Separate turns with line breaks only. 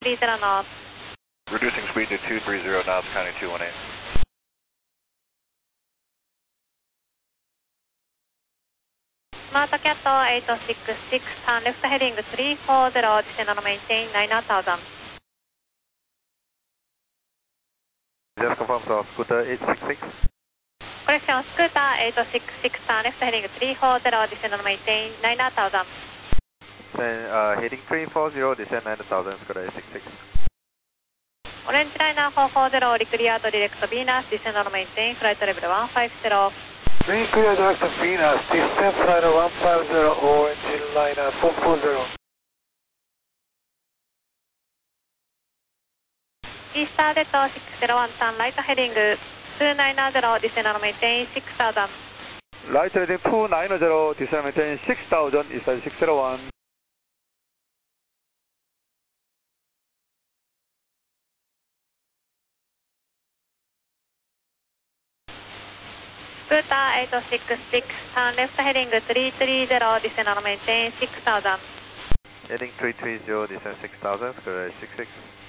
330 knots.
Reducing speed to 230 knots, counting 218.
Smart Cat 866, turn left heading 340, descend and maintain 9000.
Just confirm, so Scooter 866.
Correction, Scooter 866, turn left heading 340, descend and maintain 9000.
Then heading 340, descend 9000, Scooter 866.
Orange Liner 440, reclear to direct Venus, descend and maintain flight level 150.
Green clear direct Venus, descend flight 150, Orange Liner 440.
Easter Jet 601, turn right heading 290, descend and maintain 6000.
Right heading 290, descend maintain 6000, Eastern 601.
Scooter 866, turn left heading 330, descend and maintain 6000.
Heading 330, descend 6000, Scooter 866.